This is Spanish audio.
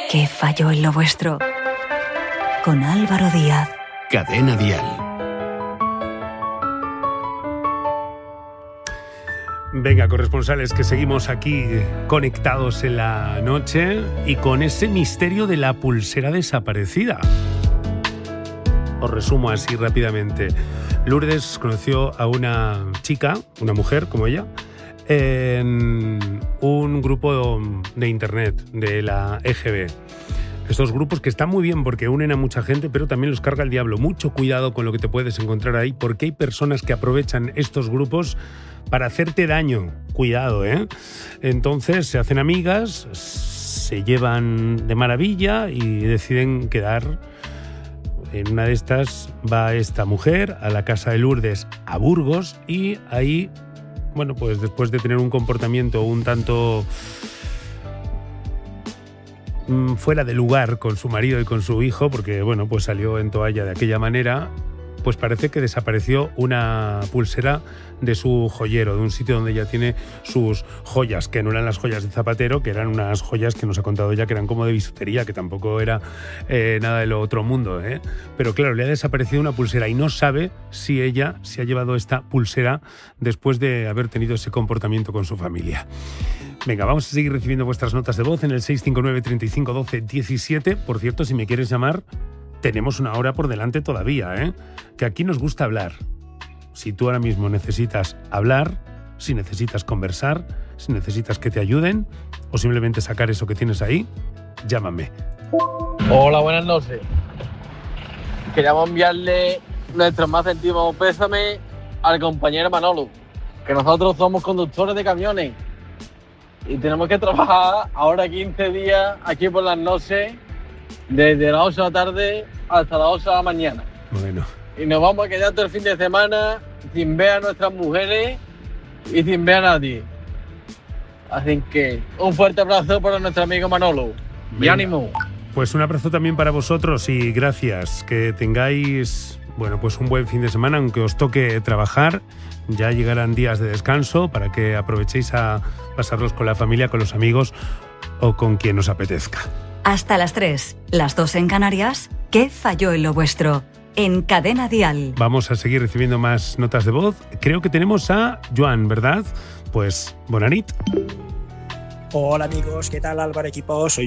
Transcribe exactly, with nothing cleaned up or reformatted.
¿Qué falló en lo vuestro? Con Álvaro Díaz. Cadena Dial. Venga, corresponsales, que seguimos aquí conectados en la noche y con ese misterio de la pulsera desaparecida. Os resumo así rápidamente. Lourdes conoció a una chica, una mujer como ella, en un grupo de internet de la E G B. Estos grupos que están muy bien porque unen a mucha gente, pero también los carga el diablo. Mucho cuidado con lo que te puedes encontrar ahí, porque hay personas que aprovechan estos grupos para hacerte daño. Cuidado, ¿eh? Entonces se hacen amigas, se llevan de maravilla y deciden quedar. En una de estas va esta mujer a la casa de Lourdes a Burgos y ahí, bueno, pues después de tener un comportamiento un tanto mmm, fuera de lugar con su marido y con su hijo, porque, bueno, pues salió en toalla de aquella manera, pues parece que desapareció una pulsera de su joyero, de un sitio donde ella tiene sus joyas, que no eran las joyas de zapatero, que eran unas joyas que nos ha contado ella que eran como de bisutería, que tampoco era eh, nada de lo otro mundo, ¿eh? Pero claro, le ha desaparecido una pulsera y no sabe si ella se ha llevado esta pulsera después de haber tenido ese comportamiento con su familia. Venga, vamos a seguir recibiendo vuestras notas de voz en el seis cinco nueve, treinta y cinco, doce, diecisiete. Por cierto, si me quieres llamar, tenemos una hora por delante todavía, ¿eh? Que aquí nos gusta hablar. Si tú ahora mismo necesitas hablar, si necesitas conversar, si necesitas que te ayuden o simplemente sacar eso que tienes ahí, llámame. Hola, buenas noches. Queríamos enviarle nuestro más sentido pésame al compañero Manolo, que nosotros somos conductores de camiones y tenemos que trabajar ahora quince días aquí por las noches, desde las ocho de la tarde hasta las ocho de la mañana. Bueno. Y nos vamos a quedar todo el fin de semana sin ver a nuestras mujeres y sin ver a nadie. Así que un fuerte abrazo para nuestro amigo Manolo. Venga. Y ánimo. Pues un abrazo también para vosotros y gracias. Que tengáis, bueno, pues un buen fin de semana, aunque os toque trabajar. Ya llegarán días de descanso para que aprovechéis a pasarlos con la familia, con los amigos o con quien os apetezca. Hasta las tres, las dos en Canarias. ¿Qué falló en lo vuestro? En Cadena Dial. Vamos a seguir recibiendo más notas de voz. Creo que tenemos a Joan, ¿verdad? Pues, bona nit. Hola amigos, ¿qué tal Álvaro, equipo? Soy